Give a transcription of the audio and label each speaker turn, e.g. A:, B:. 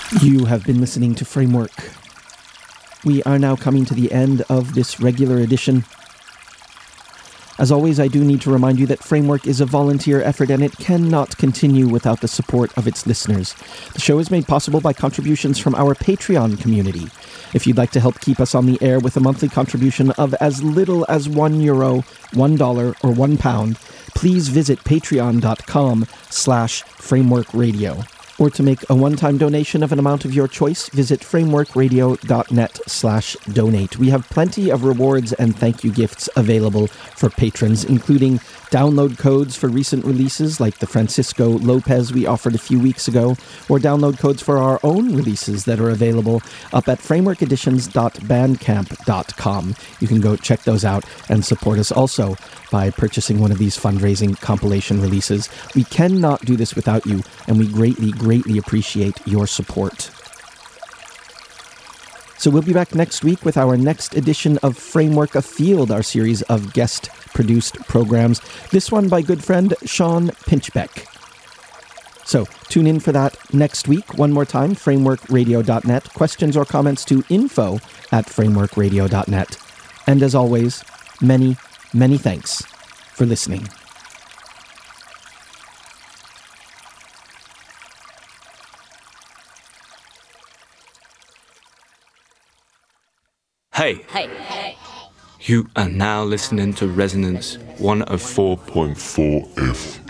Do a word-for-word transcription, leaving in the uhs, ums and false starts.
A: You have been listening to Framework. We are now coming to the end of this regular edition. As always, I do need to remind you that Framework is a volunteer effort and it cannot continue without the support of its listeners. The show is made possible by contributions from our Patreon community. If you'd like to help keep us on the air with a monthly contribution of as little as one euro, one dollar, or one pound, please visit patreon.com slash framework radio. Or to make a one-time donation of an amount of your choice, visit frameworkradio.net slash donate. We have plenty of rewards and thank you gifts available for patrons, including download codes for recent releases like the Francisco Lopez we offered a few weeks ago, or download codes for our own releases that are available up at framework editions dot bandcamp dot com. You can go check those out and support us also by purchasing one of these fundraising compilation releases. We cannot do this without you, and we greatly, greatly appreciate your support. So we'll be back next week with our next edition of Framework Afield, our series of guest-produced programs. This one by good friend Sean Pinchbeck. So tune in for that next week. One more time, framework radio dot net. Questions or comments to info at framework radio dot net. And as always, many, many thanks for listening.
B: Hey. Hey. Hey. You are now listening to Resonance one oh four point four F